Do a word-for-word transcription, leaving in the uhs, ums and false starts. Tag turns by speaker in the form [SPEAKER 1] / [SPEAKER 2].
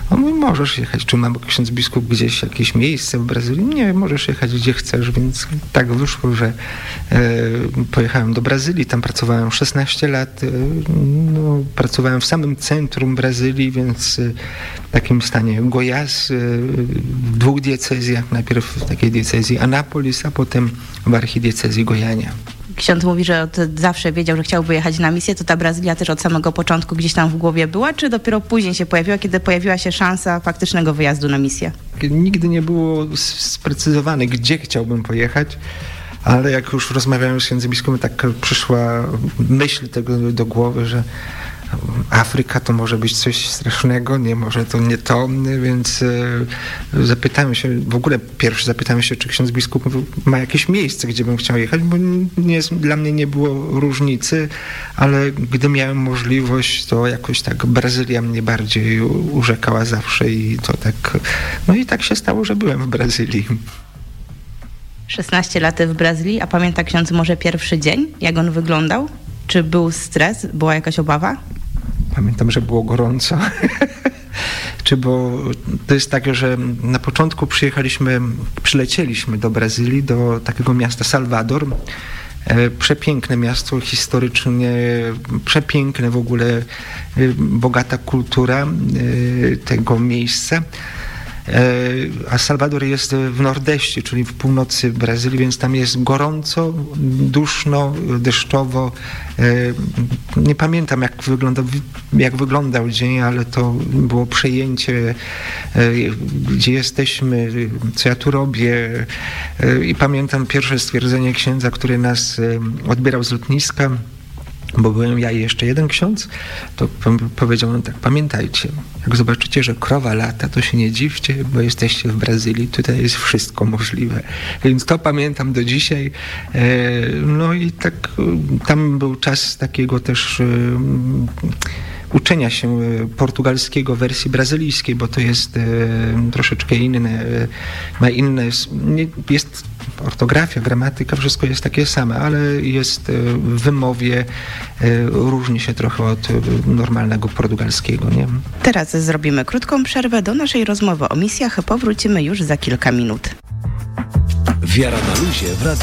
[SPEAKER 1] On mówi, możesz jechać, czy ma ksiądz biskup gdzieś jakieś miejsce w Brazylii? Nie, możesz jechać gdzie chcesz, więc tak wyszło, że e, pojechałem do Brazylii, tam pracowałem szesnaście lat, e, no, pracowałem w samym centrum Brazylii, więc e, w takim stanie Goiás, e, w dwóch diecezjach, najpierw w takiej diecezji Anápolis, a potem w archidiecezji Goiânia.
[SPEAKER 2] Ksiądz mówi, że od zawsze wiedział, że chciałby jechać na misję. To ta Brazylia też od samego początku gdzieś tam w głowie była, czy dopiero później się pojawiła, kiedy pojawiła się szansa faktycznego wyjazdu na misję?
[SPEAKER 1] Nigdy nie było sprecyzowane, gdzie chciałbym pojechać, ale jak już rozmawiałem z księdzem biskupem, tak przyszła myśl tego do głowy, że Afryka to może być coś strasznego, nie, może to nie to, więc e, zapytałem się, w ogóle pierwszy zapytałem się, czy ksiądz biskup ma jakieś miejsce, gdzie bym chciał jechać, bo nie, dla mnie nie było różnicy, ale gdy miałem możliwość, to jakoś tak Brazylia mnie bardziej urzekała zawsze i to tak, no i tak się stało, że byłem w Brazylii.
[SPEAKER 2] szesnaście lat w Brazylii, a pamięta ksiądz może pierwszy dzień, jak on wyglądał? Czy był stres? Była jakaś obawa?
[SPEAKER 1] Pamiętam, że było gorąco. Czy bo to jest tak, że na początku przyjechaliśmy, przylecieliśmy do Brazylii, do takiego miasta Salvador. Przepiękne miasto, historycznie przepiękne w ogóle, bogata kultura tego miejsca. A Salwador jest w Nordeste, czyli w północy Brazylii, więc tam jest gorąco, duszno, deszczowo. Nie pamiętam, jak wyglądał, jak wyglądał dzień, ale to było przejęcie, gdzie jesteśmy, co ja tu robię. I pamiętam pierwsze stwierdzenie księdza, który nas odbierał z lotniska, bo byłem ja i jeszcze jeden ksiądz, to powiedział on tak, pamiętajcie, jak zobaczycie, że krowa lata, to się nie dziwcie, bo jesteście w Brazylii, tutaj jest wszystko możliwe. Więc to pamiętam do dzisiaj. No i tak tam był czas takiego też uczenia się portugalskiego wersji brazylijskiej, bo to jest e, troszeczkę inne, ma inne, nie, jest ortografia, gramatyka, wszystko jest takie same, ale jest w wymowie, e, różni się trochę od normalnego portugalskiego, nie?
[SPEAKER 2] Teraz zrobimy krótką przerwę. Do naszej rozmowy o misjach powrócimy już za kilka minut.
[SPEAKER 3] Wiara na luzie w